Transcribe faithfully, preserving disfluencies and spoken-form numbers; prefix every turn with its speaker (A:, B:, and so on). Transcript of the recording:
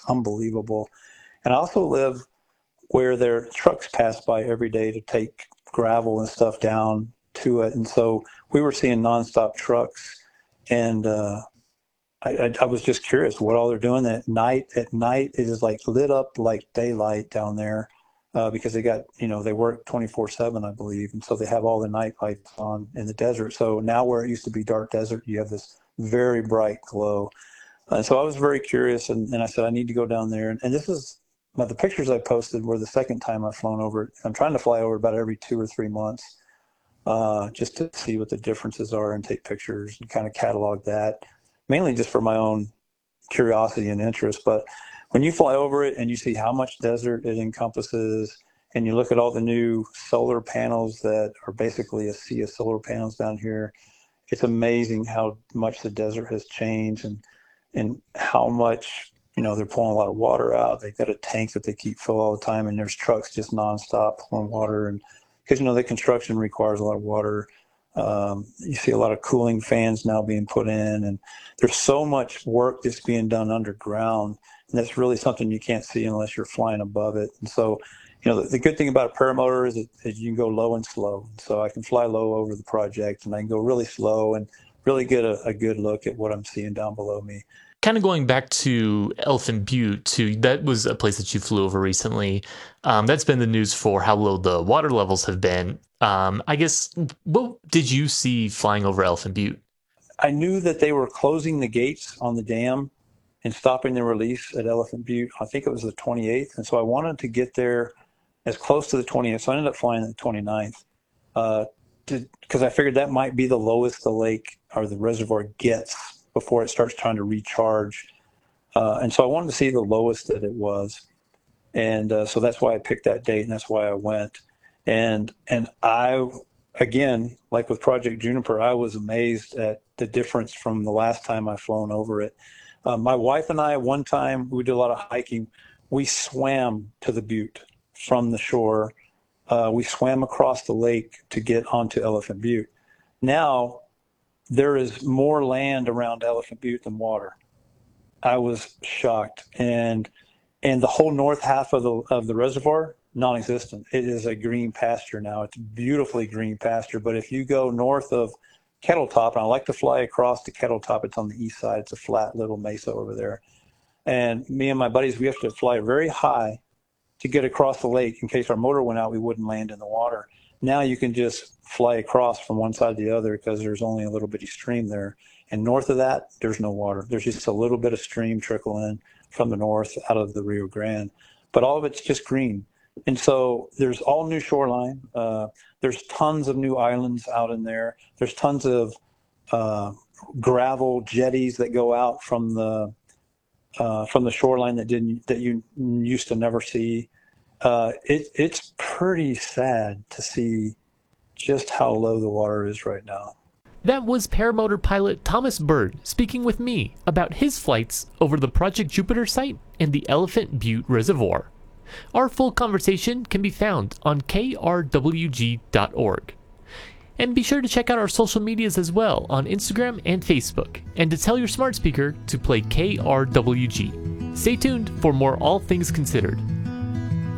A: unbelievable. And I also live where their trucks pass by every day to take gravel and stuff down to it. And so we were seeing nonstop trucks. And uh, I, I, I was just curious what all they're doing at night. At night, it is like lit up like daylight down there uh, because they got, you know, they work twenty-four seven, I believe. And so they have all the night lights on in the desert. So now where it used to be dark desert, you have this very bright glow. And so I was very curious, and, and I said, I need to go down there. And, and this is, well, the pictures I posted were the second time I've flown over it. I'm trying to fly over about every two or three months uh, just to see what the differences are and take pictures and kind of catalog that, mainly just for my own curiosity and interest. But when you fly over it and you see how much desert it encompasses, and you look at all the new solar panels that are basically a sea of solar panels down here, it's amazing how much the desert has changed and and how much, you know, they're pulling a lot of water out. They've got a tank that they keep full all the time, and there's trucks just nonstop pulling water. And because, you know, the construction requires a lot of water. Um, you see a lot of cooling fans now being put in, and there's so much work that's being done underground. And that's really something you can't see unless you're flying above it. And so, you know, the, the good thing about a paramotor is that, is you can go low and slow. So I can fly low over the project, and I can go really slow and really get a, a good look at what I'm seeing down below me.
B: Kind of going back to Elephant Butte, too, that was a place that you flew over recently. Um, that's been the news for how low the water levels have been. Um, I guess, what did you see flying over Elephant Butte?
A: I knew that they were closing the gates on the dam and stopping the release at Elephant Butte. I think it was the twenty-eighth. And so I wanted to get there as close to the twentieth. So I ended up flying the twenty-ninth uh, because I figured that might be the lowest the lake or the reservoir gets before it starts trying to recharge. Uh, and so I wanted to see the lowest that it was. And uh, so that's why I picked that date, and that's why I went. And and I, again, like with Project Juniper, I was amazed at the difference from the last time I flown over it. Uh, my wife and I, one time, we did a lot of hiking. We swam to the butte from the shore. Uh, we swam across the lake to get onto Elephant Butte. Now, there is more land around Elephant Butte than water. I was shocked. And and the whole north half of the of the reservoir, non-existent. It is a green pasture now. It's beautifully green pasture. But if you go north of Kettle Top, and I like to fly across to Kettle Top, it's on the east side. It's a flat little mesa over there. And me and my buddies, we have to fly very high to get across the lake. In case our motor went out, we wouldn't land in the water. Now you can just fly across from one side to the other because there's only a little bitty stream there. And north of that, there's no water. There's just a little bit of stream trickle in from the north out of the Rio Grande. But all of it's just green. And so there's all new shoreline. Uh, there's tons of new islands out in there. There's tons of uh, gravel jetties that go out from the uh, from the shoreline that didn't that you used to never see. Uh, it, it's pretty sad to see just how low the water is right now.
B: That was paramotor pilot Thomas Bird speaking with me about his flights over the Project Juniper site and the Elephant Butte Reservoir. Our full conversation can be found on K R W G dot org. And be sure to check out our social medias as well on Instagram and Facebook, and to tell your smart speaker to play K R W G. Stay tuned for more All Things Considered.